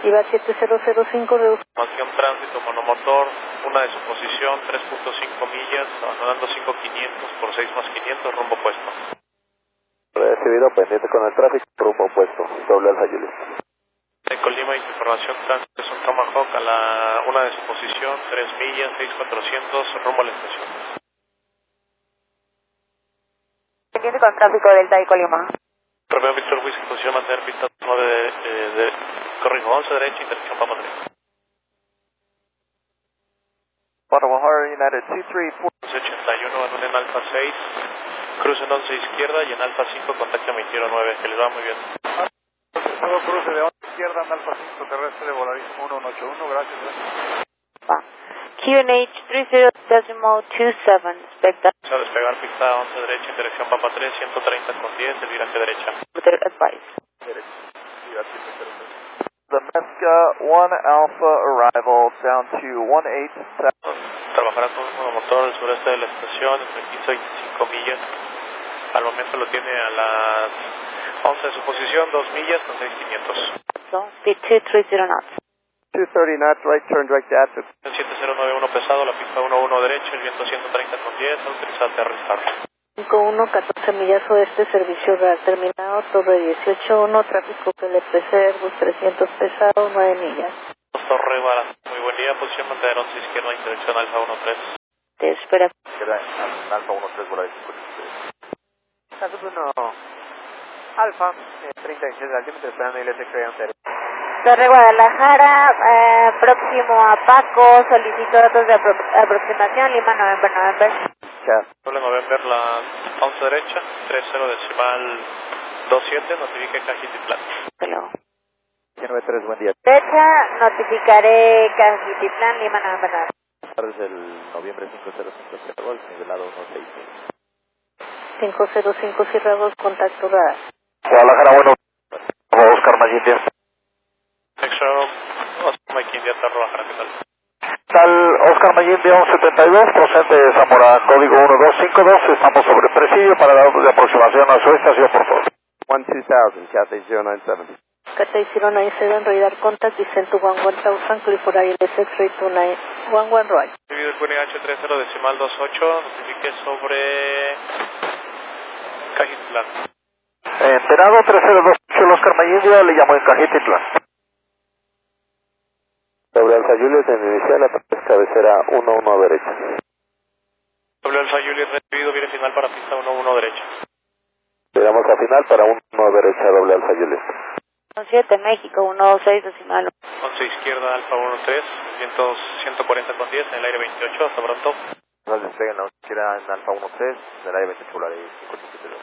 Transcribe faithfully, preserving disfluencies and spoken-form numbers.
IVA siete cero cero cinco, reduce. Información tránsito, monomotor, una de su posición, tres punto cinco millas, abandonando cinco mil quinientos por seis más quinientos, rumbo opuesto. Recibido, pendiente con el tráfico, rumbo opuesto, doble alfa Juliet. De Colima, información tránsito, es un Tomahawk a la una de su posición, tres millas, seis mil cuatrocientos, rumbo a la estación. Pendiente con tráfico Delta y Colima. Romeo Víctor Whisky, posición mantener pista nueve de, de, de, corrijo, once derecha, intersección Papa tres. Guadalajara United two three four. ochenta y uno, abandonen en Alfa seis, cruce en once izquierda y en Alfa cinco, contacto a veintiuno nueve, que les va muy bien. Todo cruce de once izquierda en Alfa cinco, terrestre de Volaris uno uno ocho uno, gracias. Q N H treinta decimal veintisiete, expecta. A despegar pista once derecha, dirección Papa tres, ciento treinta con diez, el viraje derecha. Advice. The Mesca one Alpha arrival down to one eight seven. Trabajará con un monomotor al sureste de la estación, entre quince y veinticinco millas. Al momento lo tiene a las once de su posición, dos millas con seis mil quinientos. So, speed doscientos treinta knots. two thirty knots, right turn, direct to active. siete cero nueve uno pesado, la pista uno uno derecho, el viento ciento treinta con diez, autorizado a aterrizar. cinco uno, catorce millas oeste, servicio real terminado, Torre dieciocho uno, tráfico P L P C, Airbus trescientos pesado, nueve millas. Torre Baras, muy buen día, posición mantener once izquierda, interacción Alfa uno tres. Te espera. Alfa uno tres, Volaris cinco uno. Alfa, treinta y seis de altímetro, esperando I L S creante. Torre Guadalajara, eh, próximo a Paco, solicito datos de apro aproximación, Lima, November, November. Doble November, la once derecha, treinta decimal veintisiete, notifique Cajititlán. Hello. nueve tres, buen día. Derecha, notificaré Cajititlán, Lima, November, November. Tardes del noviembre cinco cero cinco cero, el nivelado uno seis seis. cinco cero cinco, Sierra dos, contacto radar. Guadalajara, bueno, Oscar Mayindia. Extra, Oscar Mike India, Guadalajara, ¿qué tal? Tal Oscar Mayindia uno setenta y dos, procedente de Zamora, código uno dos cinco dos, estamos sobre presidio para datos de aproximación a su estación, por favor. one two thousand, Cathay cero nueve siete. Cathay cero nueve siete, radar contact, descent to one one thousand, California I L S X-ray two nine one one right. Recibido el Q N H treinta decimal veintiocho, notifique sobre Cajititlán. Enterado tres cero dos, el Oscar Mayindia, le llamo en Cajititlán. Sobre Alfa Juliet en inicial, la cabecera uno uno derecha. Doble Alfa Juliet recibido, viene final para pista uno uno derecha. Le damos a final para uno derecha, doble Alfa Juliet. siete, México, uno dos seis decimal. once izquierda, Alfa uno tres, vientos ciento cuarenta con diez, en el aire veintiocho, hasta pronto. Nos despeguen la izquierda en Alfa uno tres, en el aire veintiocho, Volaris cinco siete dos.